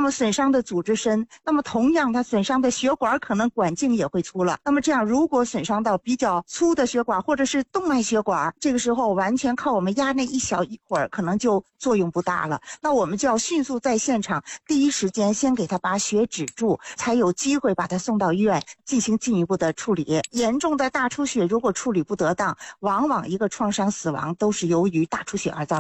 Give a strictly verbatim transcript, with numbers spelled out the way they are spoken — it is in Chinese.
么损伤的组织深，那么同样它损伤的血管可能管径也会粗了。那么这样如果损伤到比较粗的血管或者是动脉血管，这个时候完全靠我们压那一小一会儿可能就作用不大了。那我们就要迅速在现场第一时间先给他把血止住，才有机会把他送到医院进行进一步的处理。严重的大出血如果处理不得当，往往一个创伤死亡都是由于大出血而造成。